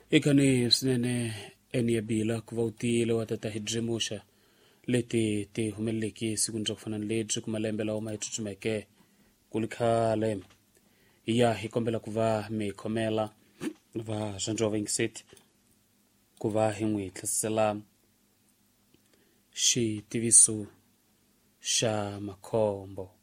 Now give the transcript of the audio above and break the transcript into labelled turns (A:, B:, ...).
A: ikani sinene eniabila kuvautile watatahidrimusha leti ti humeliki sikunja kufana ledri kumalembela oma itutumeke kulikhale iya hikombela kuva mikomela va janjova ingiseti kuva himwi tlasela shi tivisu sha makombo